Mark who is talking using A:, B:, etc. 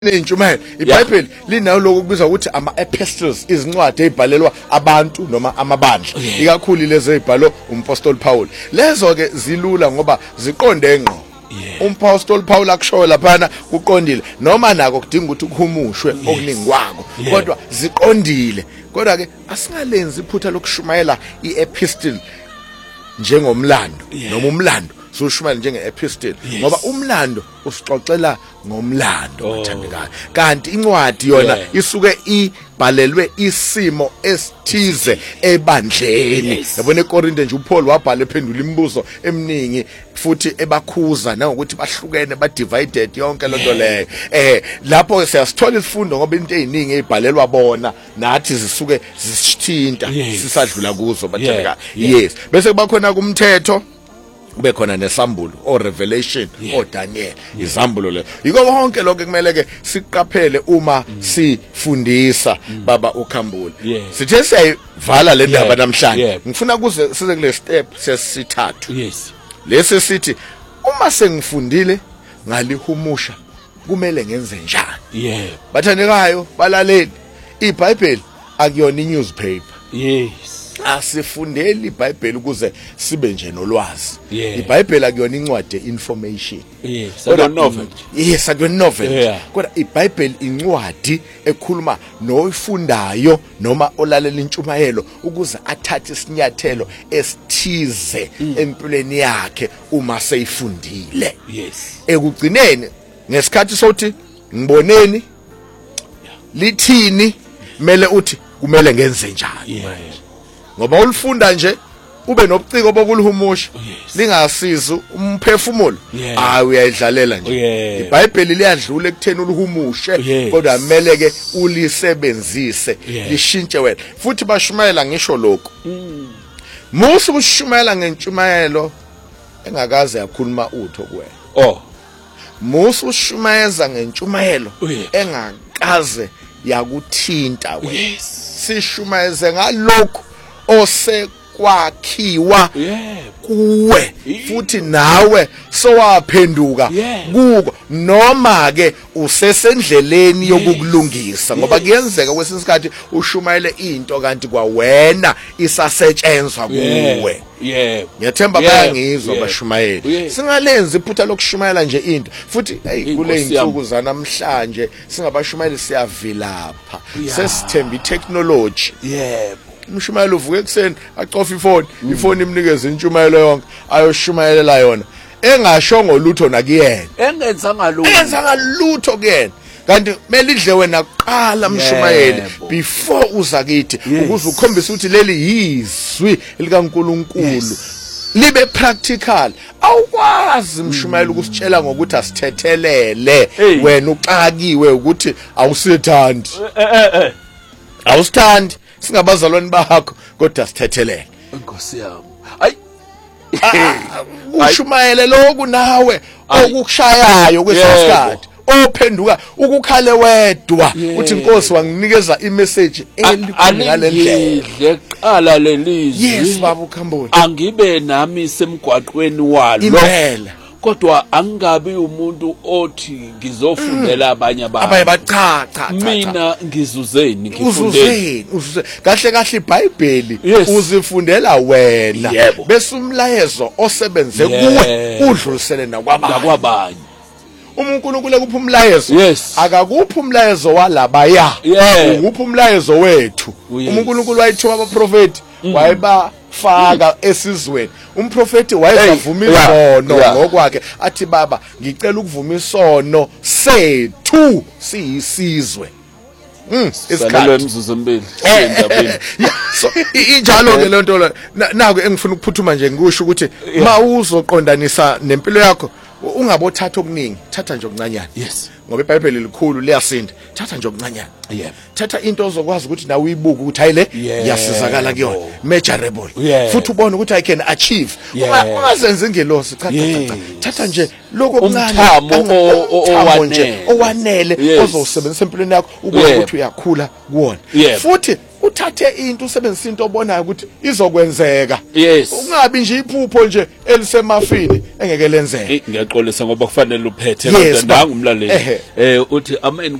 A: Nentshumayelo iBhayibheli linayo lokubizwa ukuthi ama-epistles, izincwadi ezibhalelwa abantu noma amabandla, ikakhulu lezi ezibhalwe umpostoli Paul. Lezo ke zilula ngoba ziqonde ngqo. Umpostoli Paul akushoyo laphana kuqondile noma nako kudinga ukuthi kuhumushwe okuningi kwako, kodwa ziqondile. Kodwa ke asingalenzi iphutha lokushumayela i-epistle njengomlando noma umlando soshumayela njenge-epistle ngoba umlando usixoxela ngomlando bathandekayo, kanti incwadi yona isuke ibhalelwe isimo esithize ebandleni. Yabona eKorinte nje uPaul wabhala ephendula imibuzo eminingi futhi ebakhuza nangokuthi bahlukene ba-divided yonke lonto leyo. Lapho siyasithola isifundo ngoba into eziningi ezibhalelwa bona nathi zisuke zisithinta sisadlula kuzo bathandekayo. Yes, bese kuba khona kumthetho, kube khona nesambulo o Revelation o Daniel, izambulo le. Yiko konke lokho kumele ke siqaphele uma sifundisa baba uKhambule. Sithe siyayivala le ndaba namhlanje. Ngifuna kuze size kule step sesithathu. Lesi sithi uma sengifundile ngalihumusha kumele ngenze njani? Bathandekayo balaleli, iBhayibheli akuyona newspaper. Asifundeli iBhayibheli ukuze sibe nje nolwazi. iBhayibheli akuyona incwadi information.
B: Kodwa novel.
A: Akuyona novel. Kodwa iBhayibheli incwadi ekhuluma noyifundayo noma olalela intshumayelo ukuze athathe isinyathelo esithize empilweni yakhe uma seyifundile. Ekugcineni ngesikhathi sokuthi ngiboneni lithini mele uthi kumele ngenze njani. Ngoba ulifunda nje ube nobuciko bokulihumusha lingasiza umphefumulo, uyayidlalela nje. iBhayibheli liyadlula ekutheni ulihumushe, kodwa kumele ke ulisebenzise lishintshe wena. Futhi bashumayela ngisho lokho. Musu kushumayela ngentshumayelo engakaze yakhuluma utho kuwena. Musu ushumayeza ngentshumayelo engakaze yakuthinta wena. Sishumayeze ngalokho osekwakhiwa kuwe futhi nawe sowaphenduka kuko, noma ke usesendleleni yokukulungisa, ngoba kuyenzeka kwesinye isikhathi ushumayele into kanti kwawena isasetshenzwa kuwe. Ngiyathemba bayangizwa abashumayeli. Singalenzi iphutha lokushumayela nje into futhi kule insuku zanamhlanje singabashumayeli siyavilapha, sesithemba itechnology. Umshumayeli uvuka ekseni acofa ifoni imnikeze intshumayelo yonke ayoshumayelela yona engasho ngolutho nakuyena, engenzanga lutho kuyena, kanti mele idle wena kuqala mshumayeli before uza kithi ukuze ukhombise ukuthi leli yizwi likaNkulunkulu libe practical. Awukwazi mshumayeli ukusitshela ngokuthi asithethelele wena uxakiwe ukuthi awusithandi. Awusithandi singabazalwane bakho kodwa sithethelele.
B: Nkosi yami.
A: Ushumayele lokhu nawe okukushayayo kwesikhathi ophenduka ukukhale wedwa uthi Nkosi wanginikeza imessage
B: elikhulu qala lelizwi.
A: Yes baba uKhambule,
B: angibe nami semgwaqweni walo kodwa angabi umuntu othi ngizofundela abanye abantu.
A: Abayebachacha
B: mina ngizuzeni ngifundele.
A: Kahle kahle iBhayibheli uzifundela wena bese umlayezo osebenze kuwe udlulisele nakwabanye. uNkulunkulu ekupha umlayezo akakuphi umlayezo walabaya, ukuphi umlayezo wethu. uNkulunkulu wayithiwa abaprofeti wayebafaka esizweni. Umprofeti wayezavuma isono ngokwakhe athi baba ngicela ukuvuma isono sethu siyisizwe.
B: Isikhathi emzuzu embili
A: so injalo ke lento naku engifuna ukuphuthuma nje ngisho ukuthi mawuzoqondanisa nempilo yakho ungabothatha okuningi, thatha nje okuncanyana. Ngoba iBhayibheli likhulu liyasinda, thatha nje okuncanyana. Thatha into ozokwazi ukuthi nawe uyibuke ukuthi hayi le yasizakala kuyona, measurable, futhi ubone ukuthi I can achieve. Ungazenza ingelosi, thatha nje lokho okuncane nje owanele ozosebenzisa empilweni yakho ukuthi uyakhula kuwona. Futhi uthathe into usebenzisa into obonayo ukuthi izokwenzeka.
B: Yes.
A: Ungabi nje iphupho nje elisemafini engeke lenzeke.
B: Ngiyaxolisa ngoba kufanele uphethe
A: Yes,
B: kodwa nangumlaleli uthi amen